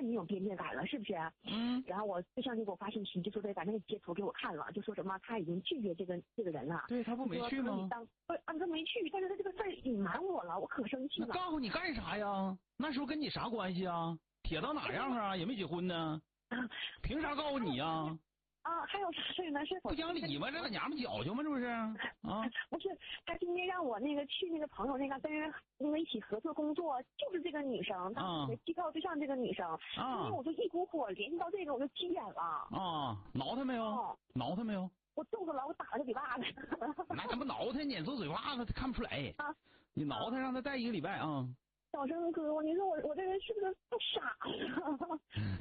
没有边界感了，是不是？然后我对象就给我发信息，就说得把那个截图给我看了，就说什么他已经拒绝这个人了。 对，他不没去吗？ 他没去，但是他这个事儿隐瞒我了，我可生气了。 告诉你干啥呀？那时候跟你啥关系啊？铁到哪样啊？也没结婚呢。凭啥告诉你呀？ 还有啥事呢？是不讲理吗？这老娘们矫情吗？这不是啊？ 不是，他今天让我那个去那个朋友那个跟人那个一起合作工作，就是这个女生，他机构对象这个女生，今天我就一股火联系到这个，我就急眼了。 挠他没有？挠他没有？ 我揍他了，我打他嘴巴子。 那怎么挠他呢？揍嘴巴子他看不出来。你挠他，让他带1个礼拜啊。 小生哥，你说我这人是不是不傻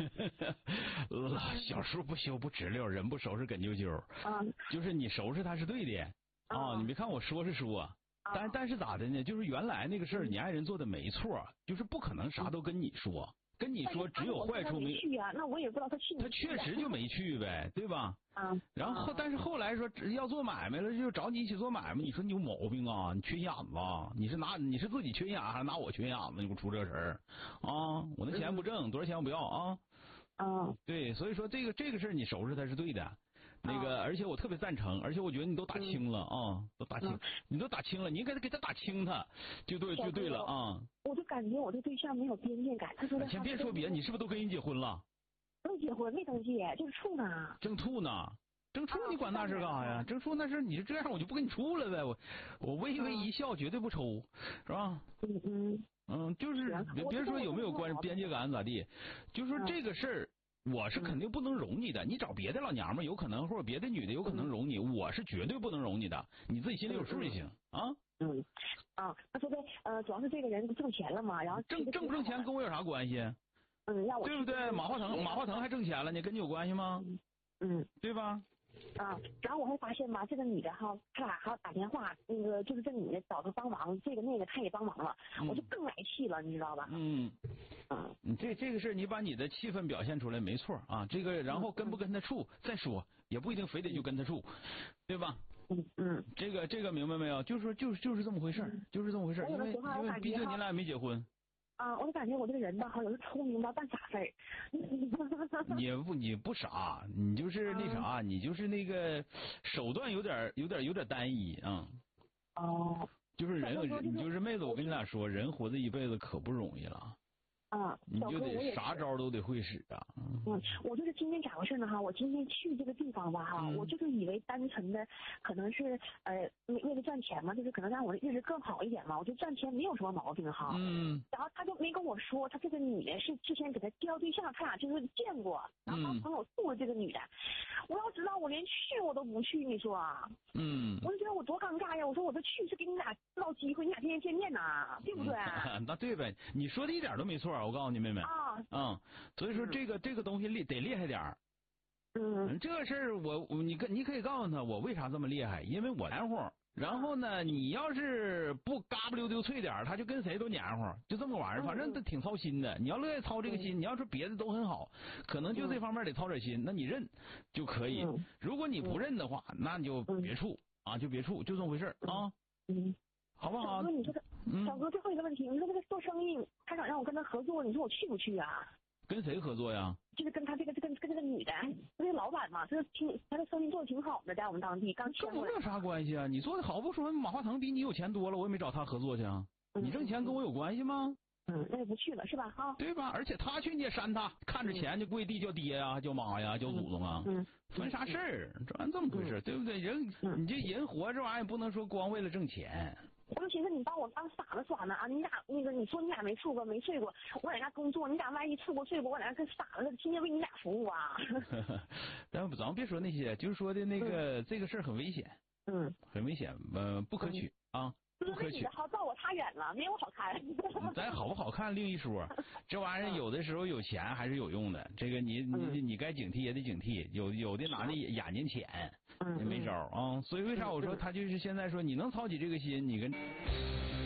小树不修不直溜，人不收拾梗啾啾。就是你收拾他是对的你别看我说是说，但是咋的呢？就是原来那个事儿，你爱人做的没错，就是不可能啥都跟你说。跟你说只有坏处没去啊，那我也不知道他去。 他确实就没去呗，对吧？然后但是后来说要做买卖了，就找你一起做买卖。你说你有毛病啊？你缺心眼子啊？你是自己缺心眼还是拿我缺心眼子？你给我出这事儿我那钱不挣，多少钱我不要啊？对，所以说这个事儿你收拾他是对的。那个，而且我特别赞成，而且我觉得你都打清了都打清，你都打清了，你应该给他打清他，就对了我就感觉我这对象没有边界感，他说先别说别，你是不是都跟人结婚了？ 没结婚，没登记，就是处呢。 正处呢？正处你管那事干啥呀？正处那事你就这样，我就不跟你处了呗。我微微一笑，绝对不抽，是吧？就是别说有没有边界感咋地，就说这个事儿。我是肯定不能容你的，你找别的老娘们有可能，或者别的女的有可能容你，我是绝对不能容你的，你自己心里有数就行他说的主要是这个人挣钱了嘛，然后挣不挣钱跟我有啥关系？ 让我对不对？马化腾还挣钱了，你跟你有关系吗？对吧？ 然后我还发现吧，这个女的哈，他俩还要打电话，那个就是这女的找他帮忙，这个那个他也帮忙了，我就更来气了，你知道吧？ 这个事你把你的气氛表现出来没错这个然后跟不跟他处再说，也不一定非得就跟他处，对吧？这个明白没有？就是这么回事，就是这么回事，因为毕竟你俩也没结婚。 我就感觉我这个人吧，好像是聪明吧，办傻事儿。 你不傻，你就是那啥，你就是那个手段有点单一就是你就是妹子，我跟你俩说，人活这一辈子可不容易了。你就得啥招都得会使我就是今天咋回事呢我今天去这个地方吧我就是以为单纯的可能是为了赚钱嘛，就是可能让我的日子更好一点嘛，我就赚钱没有什么毛病然后他就没跟我说，他这个女的是之前给他介绍对象，他俩就是见过，然后他朋友送了这个女的，我要知道我连去我都不去，你说我就觉得我多尴尬呀，我说我这去是给你俩制造机会，你俩天天见面呐，对不对？ 那对呗，你说的一点都没错，我告诉你妹妹所以说这个东西得厉害点儿。这事儿你可以告诉他我为啥这么厉害，因为我黏糊。然后呢，你要是不嘎不溜丢脆点，他就跟谁都黏糊，就这么玩意儿，反正他挺操心的。你要乐意操这个心，你要说别的都很好，可能就这方面得操点心，那你认就可以。如果你不认的话，那你就别处就别处，就这么回事好不好？ 小哥，你说小哥最后一个问题，你说这个做生意，他想让我跟他合作，你说我去不去啊？ 跟谁合作呀？ 就是跟他这个女的，那个老板嘛，他的生意做的挺好的，在我们当地刚签过来。 跟我有啥关系啊？你做的好不说，马化腾比你有钱多了，我也没找他合作去你挣钱跟我有关系吗？ 那就不去了是吧？ 对吧？而且他去你也删他，看着钱就跪地叫爹呀，叫妈呀，叫祖宗分啥事儿？这么回事，对不对？你这人活这玩意儿不能说光为了挣钱。 我就寻思你把我当傻子耍呢你俩你说你俩没处过没睡过，我在家工作，你俩万一处过睡过，我俩跟傻子天天为你俩服务咱们别说那些，就是说的那个这个事儿很危险，很危险，不可取不可取。 好照我差远了，没有好看。 咱好不好看另一说，这玩意儿有的时候有钱还是有用的。这个你该警惕也得警惕，有的男的眼睛浅，也没招所以为啥我说他就是现在说你能操起这个心，你跟。